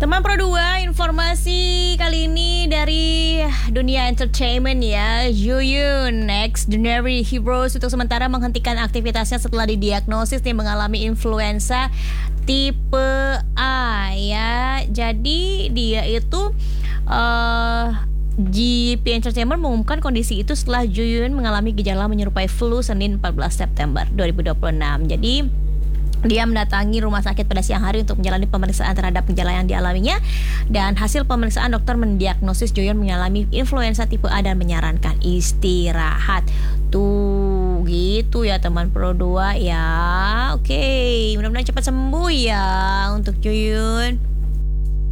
Teman Pro 2, informasi kali ini dari dunia entertainment ya. Jooyoon, ex-Ordinary Heroes untuk sementara menghentikan aktivitasnya setelah didiagnosis nih mengalami influenza tipe A ya. Jadi dia itu GP Entertainment mengumumkan kondisi itu setelah Jooyoon mengalami gejala menyerupai flu Senin 14 September 2026. Jadi dia mendatangi rumah sakit pada siang hari untuk menjalani pemeriksaan terhadap gejala yang dialaminya, dan hasil pemeriksaan dokter mendiagnosis Jooyoon mengalami influenza tipe A dan menyarankan istirahat. Tuh, gitu ya teman Pro 2 ya. Oke, mudah-mudahan cepat sembuh ya untuk Jooyoon.